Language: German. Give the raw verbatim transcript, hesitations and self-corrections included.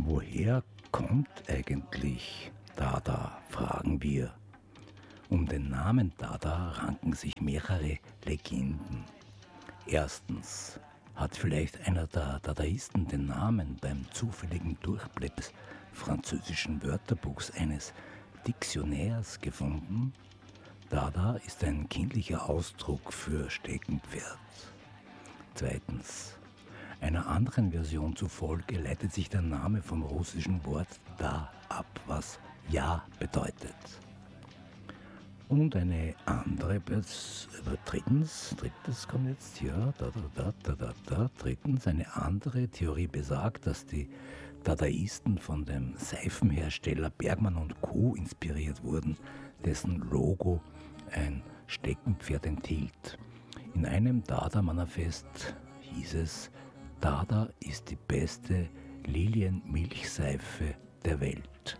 Woher kommt eigentlich Dada, fragen wir. Um den Namen Dada ranken sich mehrere Legenden. Erstens, hat vielleicht einer der Dadaisten den Namen beim zufälligen Durchblättern des französischen Wörterbuchs eines Diktionärs gefunden? Dada ist ein kindlicher Ausdruck für Steckenpferd. Zweitens, einer anderen Version zufolge leitet sich der Name vom russischen Wort Da ab, was Ja bedeutet. Und eine andere, drittens, drittens kommt jetzt hier, da, da, da, da, da, drittens, eine andere Theorie besagt, dass die Dadaisten von dem Seifenhersteller Bergmann und Co. inspiriert wurden, dessen Logo ein Steckenpferd enthielt. In einem Dada-Manifest hieß es, Dada ist die beste Lilienmilchseife der Welt.